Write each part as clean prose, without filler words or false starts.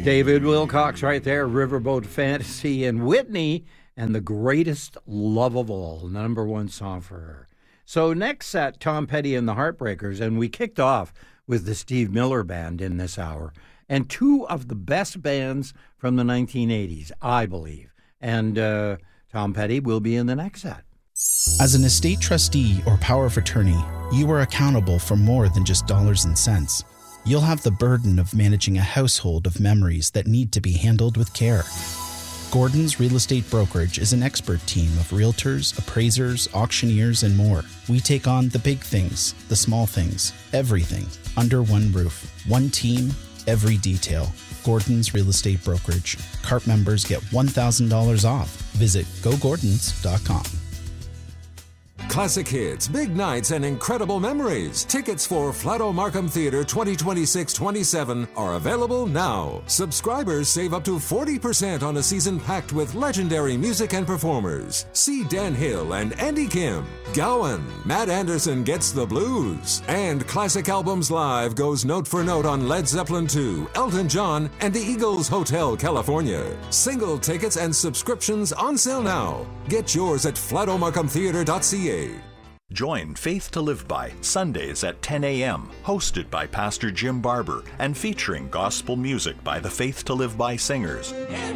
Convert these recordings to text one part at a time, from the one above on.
David Wilcox right there, Riverboat Fantasy, and Whitney, and The Greatest Love of All, number one song for her. So next set, Tom Petty and the Heartbreakers, and we kicked off with the Steve Miller Band in this hour, and two of the best bands from the 1980s, I believe. And Tom Petty will be in the next set. As an estate trustee or power of attorney, you are accountable for more than just dollars and cents. You'll have the burden of managing a household of memories that need to be handled with care. Gordon's Real Estate Brokerage is an expert team of realtors, appraisers, auctioneers, and more. We take on the big things, the small things, everything, under one roof. One team, every detail. Gordon's Real Estate Brokerage. CARP members get $1,000 off. Visit gogordons.com. Classic hits, big nights, and incredible memories. Tickets for Flato Markham Theatre 2026-27 are available now. Subscribers save up to 40% on a season packed with legendary music and performers. See Dan Hill and Andy Kim, Gowan, Matt Anderson Gets the Blues, and Classic Albums Live goes note for note on Led Zeppelin II, Elton John, and the Eagles Hotel California. Single tickets and subscriptions on sale now. Get yours at flatomarkhamtheatre.ca. Join Faith to Live By, Sundays at 10 a.m., hosted by Pastor Jim Barber and featuring gospel music by the Faith to Live By singers.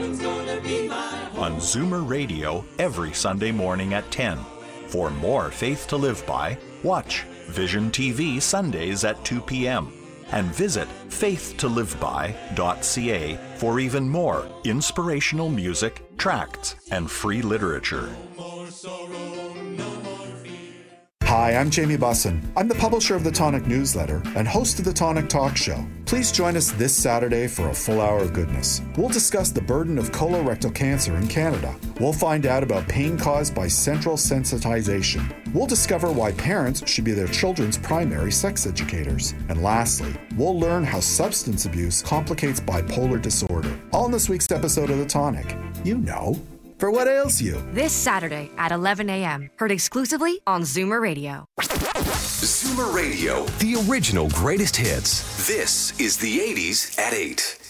On Zoomer Radio every Sunday morning at 10. For more Faith to Live By, watch Vision TV Sundays at 2 p.m. and visit faithtoliveby.ca for even more inspirational music, tracts, and free literature. Hi, I'm Jamie Bussin. I'm the publisher of the Tonic newsletter and host of the Tonic Talk Show. Please join us this Saturday for a full hour of goodness. We'll discuss the burden of colorectal cancer in Canada. We'll find out about pain caused by central sensitization. We'll discover why parents should be their children's primary sex educators. And lastly, we'll learn how substance abuse complicates bipolar disorder. All in this week's episode of the Tonic. You know. For What Ails You. This Saturday at 11 a.m. Heard exclusively on Zoomer Radio. Zoomer Radio, the original greatest hits. This is the 80s at 8.